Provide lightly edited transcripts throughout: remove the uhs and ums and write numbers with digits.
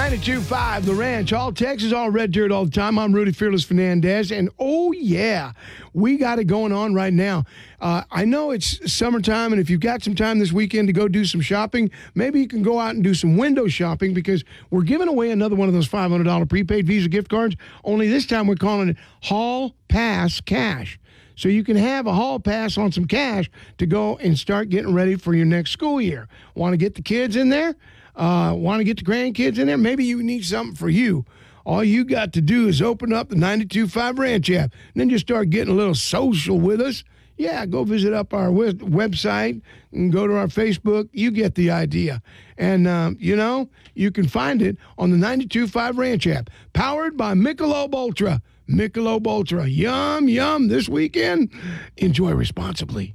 92.5 The Ranch, all Texas, all red dirt all the time. I'm Rudy Fearless Fernandez, and oh yeah, we got it going on right now. I know it's summertime, and if you've got some time this weekend to go do some shopping, maybe you can go out and do some window shopping, because we're giving away another one of those $500 prepaid Visa gift cards, only this time we're calling it Hall Pass Cash. So you can have a hall pass on some cash to go and start getting ready for your next school year. Want to get the kids in there? Want to get the grandkids in there? Maybe you need something for you. All you got to do is open up the 92.5 Ranch app, and then just start getting a little social with us. Yeah, go visit up our website and go to our Facebook. You get the idea. And, you can find it on the 92.5 Ranch app, powered by Michelob Ultra. Michelob Ultra. Yum, yum. This weekend, enjoy responsibly.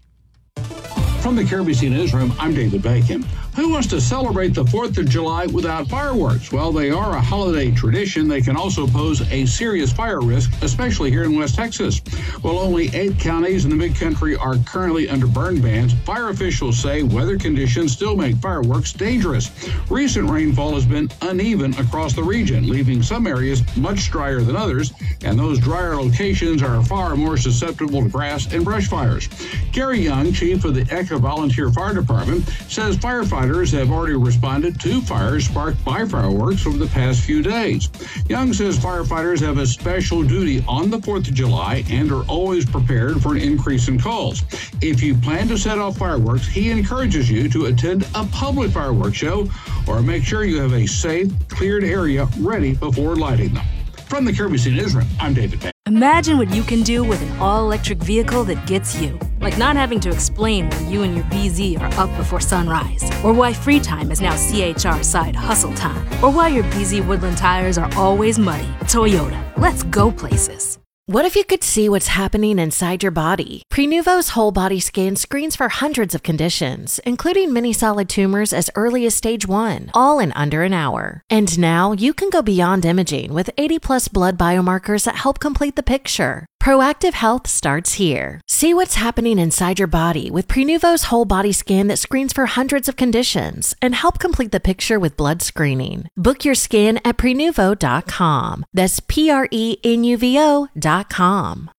From the KRBC Newsroom, I'm David Bacon. Who wants to celebrate the 4th of July without fireworks? Well, they are a holiday tradition. They can also pose a serious fire risk, especially here in West Texas. While only 8 counties in the Mid-Country are currently under burn bans, fire officials say weather conditions still make fireworks dangerous. Recent rainfall has been uneven across the region, leaving some areas much drier than others, and those drier locations are far more susceptible to grass and brush fires. Gary Young, chief of the Echo Volunteer Fire Department, says firefighters have already responded to fires sparked by fireworks over the past few days. Young says firefighters have a special duty on the 4th of July and are always prepared for an increase in calls. If you plan to set off fireworks, he encourages you to attend a public fireworks show or make sure you have a safe, cleared area ready before lighting them. From the KRBC Newsroom, I'm David Bacon. Imagine what you can do with an all-electric vehicle that gets you. Like not having to explain why you and your BZ are up before sunrise, or why free time is now CHR side hustle time, or why your BZ Woodland tires are always muddy. Toyota, let's go places. What if you could see what's happening inside your body? Prenuvo's whole body scan screens for hundreds of conditions, including many solid tumors as early as stage 1, all in under an hour. And now you can go beyond imaging with 80+ blood biomarkers that help complete the picture. Proactive health starts here. See what's happening inside your body with Prenuvo's whole body scan that screens for hundreds of conditions and help complete the picture with blood screening. Book your scan at Prenuvo.com. That's Prenuvo.com.